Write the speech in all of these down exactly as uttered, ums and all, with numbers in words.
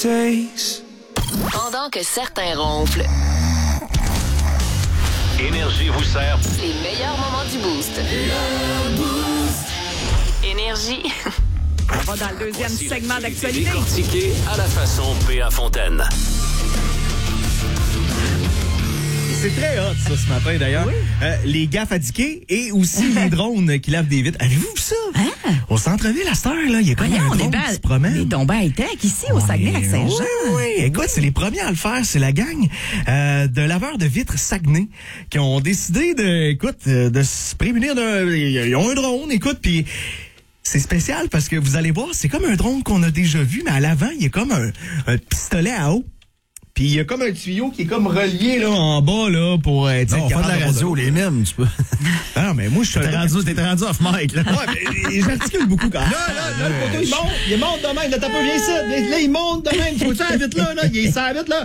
Pendant que certains ronflent, Énergie vous sert les meilleurs moments du Boost. Énergie. On va dans le deuxième Voici segment l'actualité d'actualité. décortiquée à la façon P A Fontaine. C'est très hot, ça, ce matin, d'ailleurs. Oui. Euh, les gaffes à diquer et aussi les drones qui lavent des vitres. Avez-vous vu ça? Hein? Au centre-ville, à cette heure, là, il y a comme Voyons, un on est drone bien. qui se promène. Les tombes high-tech ici, au Saguenay-Lac-Saint-Jean. Oui, oui. Écoute, c'est les premiers à le faire. C'est la gang euh, de laveurs de vitres Saguenay qui ont décidé de, écoute, euh, de se prémunir d'un... Ils ont un drone, écoute, puis... C'est spécial parce que vous allez voir, c'est comme un drone qu'on a déjà vu, mais à l'avant, il y a comme un, un pistolet à eau. Puis il y a comme un tuyau qui est comme relié là en bas là pour être Non, on fait de la radio, les mêmes, tu peux. Ah non, mais moi je suis T'es rendu, t'es rendu off mic, là. Ouais, mais j'articule beaucoup quand même. Là, là, là, le poteau, il monte, il monte de même, là, t'as pas bien ici. Là, il monte de même, tu vois ça vite là, là, il est ça vite là.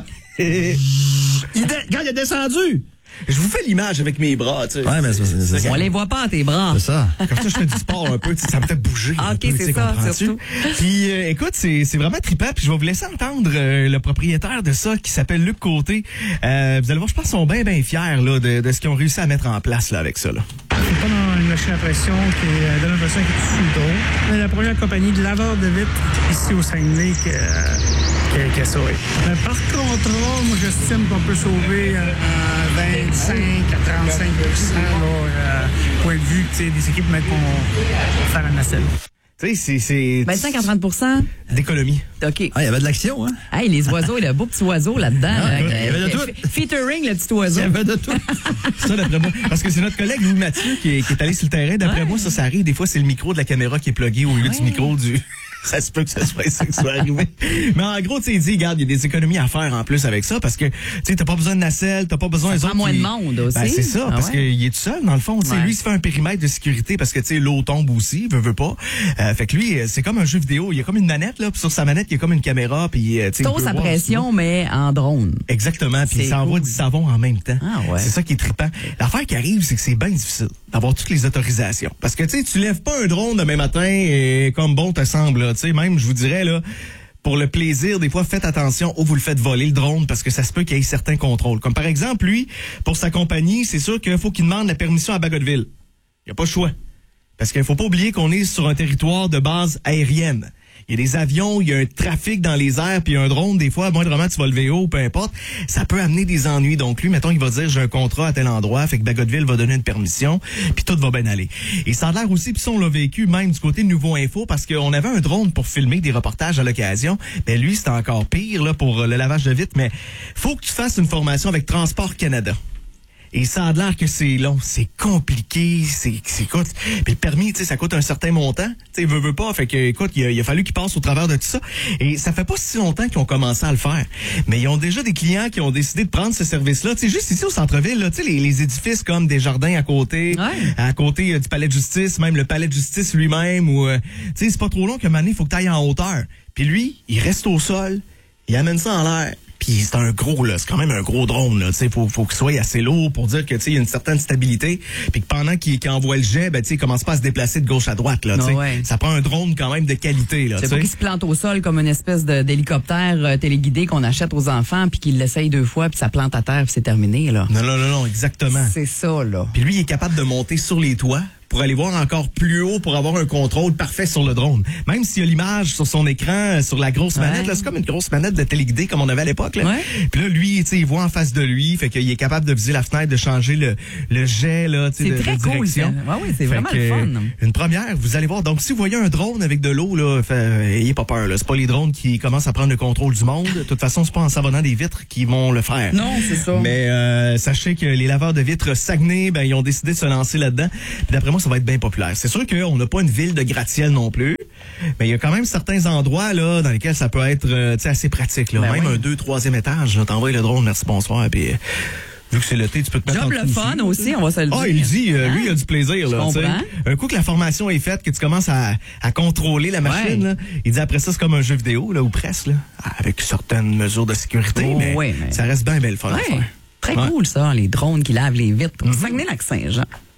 Il dé... Quand il est descendu. Je vous fais l'image avec mes bras, tu sais. Ouais, mais c'est, c'est, c'est On les voit pas, tes bras. C'est ça. Comme ça, je fais du sport un peu, tu sais, ça me fait bouger. Ah, un ok, peu, tu c'est sais, ça, comprends-tu? surtout. Puis, euh, écoute, c'est, c'est vraiment trippant. Puis, je vais vous laisser entendre euh, le propriétaire de ça, qui s'appelle Luc Côté. Euh, vous allez voir, je pense qu'ils sont bien, bien fiers là, de, de ce qu'ils ont réussi à mettre en place là, avec ça. Là. C'est pas dans une machine à pression qui est de l'impression qui est sous le dos. Mais la première compagnie de laveur de vitres ici au Saguenay qui, euh, qui, qui a ça, oui. Mais par contre, moi, j'estime qu'on peut sauver euh, à vingt-cinq à trente-cinq pour cent là, euh, point de vue tu sais, des équipes qui vont faire un nacelle. Tu sais, c'est, c'est vingt-cinq à trente pour cent d'économie. OK. Ah, il y avait de l'action, hein? Hey, les oiseaux, il y a un beau petit oiseau là-dedans. Ah, là, il y avait de tout. F- Featuring le petit oiseau. Il y avait de tout. Ça, d'après moi. Parce que c'est notre collègue Louis Mathieu qui est, qui est allé sur le terrain. D'après Ouais. moi, ça, ça arrive. Des fois, c'est le micro de la caméra qui est plugué au lieu Ouais. du micro du... Ça se peut que ce soit ça qui soit arrivé. Mais en gros, tu sais, il dit, regarde, il y a des économies à faire en plus avec ça parce que, tu sais, t'as pas besoin de nacelle, t'as pas besoin Ça des prend autres. moins qui- de monde aussi. Ben, c'est ça, Ah parce ouais. qu'il est tout seul, dans le fond. Tu sais, Ouais. lui, il se fait un périmètre de sécurité parce que, tu sais, l'eau tombe aussi, veut, veut pas. Euh, fait que lui, c'est comme un jeu vidéo. Il y a comme une manette, là, puis sur sa manette, il y a comme une caméra, puis, euh, tu sais. il Tose peut à voir, pression, mais en drone. Exactement, puis C'est il s'envoie cool. du savon en même temps. Ah ouais. C'est ça qui est trippant. L'affaire qui arrive, c'est que c'est bien difficile d'avoir toutes les autorisations. Parce que, tu sais, tu lèves pas un drone demain matin et comme bon te semble, là. Tu sais, même, je vous dirais, là, pour le plaisir, des fois, faites attention où vous le faites voler, le drone, parce que ça se peut qu'il y ait certains contrôles. Comme par exemple, lui, pour sa compagnie, c'est sûr qu'il faut qu'il demande la permission à Bagotville. Il n'y a pas le choix. Parce qu'il faut pas oublier qu'on est sur un territoire de base aérienne. Il y a des avions, il y a un trafic dans les airs, puis un drone, des fois, moindrement, tu vas lever haut, peu importe, ça peut amener des ennuis. Donc lui, mettons, il va dire, j'ai un contrat à tel endroit, fait que Bagotville va donner une permission, puis tout va bien aller. Et ça a l'air aussi, puis ça, on l'a vécu même du côté de Nouveau Info, parce qu'on avait un drone pour filmer des reportages à l'occasion. Mais lui, c'était encore pire là pour le lavage de vitres, mais faut que tu fasses une formation avec Transport Canada. Et ça a l'air que c'est long, c'est compliqué, c'est, c'est écoute, puis le permis, tu sais, ça coûte un certain montant, tu sais, veut, veut pas, fait que, écoute, il a, il a fallu qu'ils passent au travers de tout ça. Et ça fait pas si longtemps qu'ils ont commencé à le faire. Mais ils ont déjà des clients qui ont décidé de prendre ce service-là, tu sais, juste ici au centre-ville, là, tu sais, les, les édifices comme des jardins à côté, Ouais. à côté euh, du palais de justice, même le palais de justice lui-même, ou, euh, tu sais, c'est pas trop long qu'à un moment donné, il faut que tu ailles en hauteur. Puis lui, il reste au sol, il amène ça en l'air. Puis c'est un gros, là, c'est quand même un gros drone, là, tu sais, faut, faut qu'il soit assez lourd pour dire que, tu sais, il y a une certaine stabilité, puis que pendant qu'il, qu'il envoie le jet, ben, tu sais, il commence pas à se déplacer de gauche à droite, là, tu sais. Ah ouais. Ça prend un drone quand même de qualité, là, C'est tu pas sais. qu'il se plante au sol comme une espèce de, d'hélicoptère euh, téléguidé qu'on achète aux enfants puis qu'il l'essaye deux fois puis ça plante à terre puis c'est terminé, là. Non, non, non, non, exactement. C'est ça, là. Puis lui, il est capable de monter sur les toits pour aller voir encore plus haut pour avoir un contrôle parfait sur le drone. Même s'il y a l'image sur son écran, euh, sur la grosse manette, Ouais. là, c'est comme une grosse manette de téléguidé comme on avait à l'époque, là. Ouais. Puis là, lui, tu sais, il voit en face de lui, fait qu'il est capable de viser la fenêtre, de changer le, le jet, là, tu sais, C'est de, très de cool, ça. direction. Ouais, oui, c'est Fait vraiment que, le fun. Une première, vous allez voir. Donc, si vous voyez un drone avec de l'eau, là, fait, euh, ayez pas peur, là. C'est pas les drones qui commencent à prendre le contrôle du monde. De toute façon, c'est pas en savonnant des vitres qu'ils vont le faire. Non, c'est ça. Mais euh, sachez que les laveurs de vitres Saguenay, ben, ils ont décidé de se lancer là-dedans. Puis d'après moi, ça va être bien populaire. C'est sûr qu'on n'a pas une ville de gratte-ciel non plus, mais il y a quand même certains endroits là dans lesquels ça peut être euh, tu sais, assez pratique. Là. Ben même oui. un deux, troisième étage, là, t'envoies le drone, merci, bonsoir, puis... euh, vu que c'est l'été, tu peux te mettre Job en le dessous fun aussi, on va se le dire. Ah, il dit, euh, lui, il a du plaisir. Je Là, tu sais. comprends. Un coup que la formation est faite, que tu commences à, à contrôler la machine, Ouais. là, il dit après ça, c'est comme un jeu vidéo, là, ou presque, là, avec certaines mesures de sécurité, Oh, mais, ouais, mais- ça reste bien belle fun à Ouais. faire. Très Ouais. cool, ça, les drones qui lavent les vitres. Au Saguenay-Lac-Saint-Jean.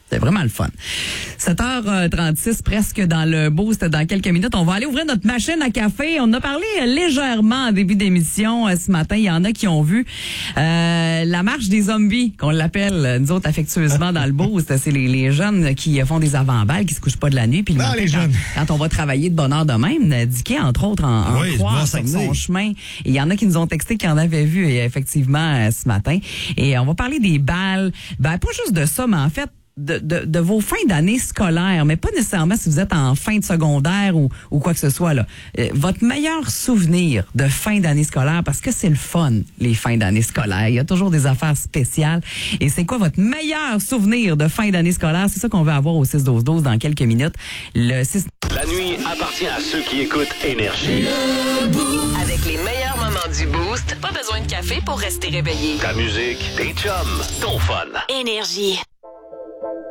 C'est vraiment le fun. sept heures trente-six, presque dans le boost. Dans quelques minutes, on va aller ouvrir notre machine à café. On a parlé légèrement en début d'émission ce matin. Il y en a qui ont vu euh, la marche des zombies, qu'on l'appelle, nous autres, affectueusement, dans le boost. C'est les, les jeunes qui font des avant-balles, qui se couchent pas de la nuit. Puis le Non, matin, les quand, jeunes. quand on va travailler de bonne heure de même, Dicky, entre autres, en, en Oui, croix devant sur Saguenay. son chemin. Et il y en a qui nous ont texté qu'ils en avaient vu, et effectivement, euh, ce matin. Et on va parler des balles. Ben, pas juste de ça, mais en fait, De, de, de vos fins d'année scolaires, mais pas nécessairement si vous êtes en fin de secondaire ou, ou quoi que ce soit. Là. Euh, votre meilleur souvenir de fin d'année scolaire, parce que c'est le fun, les fins d'année scolaires. Il y a toujours des affaires spéciales. Et c'est quoi votre meilleur souvenir de fin d'année scolaire? C'est ça qu'on va avoir au six douze douze dans quelques minutes. Le six... La nuit appartient à ceux qui écoutent Énergie. Avec les meilleurs moments du Boost, pas besoin de café pour rester réveillé. Ta musique, tes chums, ton fun. Énergie.